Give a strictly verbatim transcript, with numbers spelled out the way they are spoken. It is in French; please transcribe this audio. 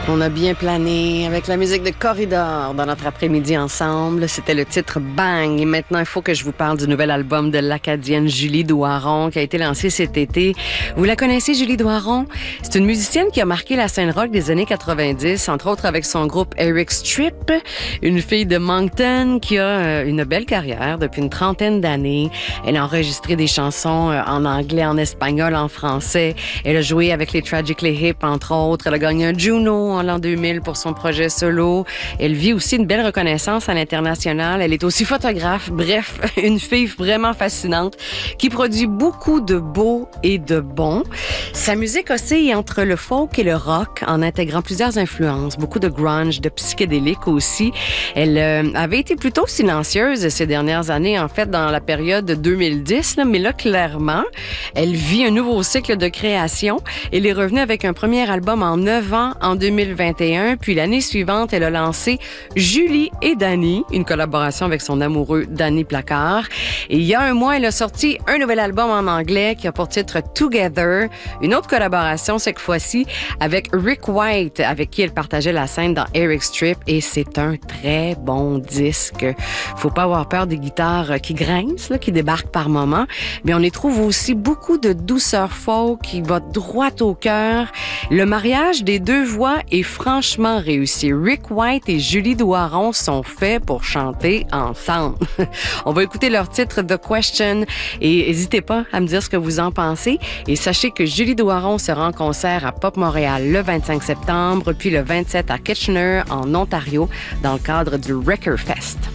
On a bien plané avec la musique de Corridor dans notre après-midi ensemble. C'était le titre Bang. Et maintenant, il faut que je vous parle du nouvel album de l'Acadienne Julie Doiron qui a été lancé cet été. Vous la connaissez, Julie Doiron? C'est une musicienne qui a marqué la scène rock des années quatre-vingt-dix, entre autres avec son groupe Eric Strip, une fille de Moncton qui a une belle carrière depuis une trentaine d'années. Elle a enregistré des chansons en anglais, en espagnol, en français. Elle a joué avec les Tragically Hip, entre autres. Elle a gagné un Juno en l'an deux mille pour son projet solo. Elle vit aussi une belle reconnaissance à l'international. Elle est aussi photographe. Bref, une fille vraiment fascinante qui produit beaucoup de beau et de bon. Sa musique oscille entre le folk et le rock en intégrant plusieurs influences, beaucoup de grunge, de psychédélique aussi. Elle euh, avait été plutôt silencieuse ces dernières années, en fait, dans la période de deux mille dix, là, mais là, clairement, elle vit un nouveau cycle de création. Elle est revenue avec un premier album en neuf ans en deux mille vingt et un, puis l'année suivante, elle a lancé Julie et Danny, une collaboration avec son amoureux Danny Placard. Et il y a un mois, elle a sorti un nouvel album en anglais qui a pour titre Together, une autre collaboration cette fois-ci avec Rick White, avec qui elle partageait la scène dans Eric Strip, et c'est un très bon disque. Faut pas avoir peur des guitares qui grincent, là, qui débarquent par moments, mais on y trouve aussi beaucoup de douceur folk qui va droit au cœur. Le mariage des deux voix est franchement réussi. Rick White et Julie Doiron sont faits pour chanter ensemble. On va écouter leur titre The Question et n'hésitez pas à me dire ce que vous en pensez. Et sachez que Julie Doiron sera en concert à Pop Montréal le vingt-cinq septembre, puis le vingt-sept à Kitchener en Ontario dans le cadre du Wrecker Fest.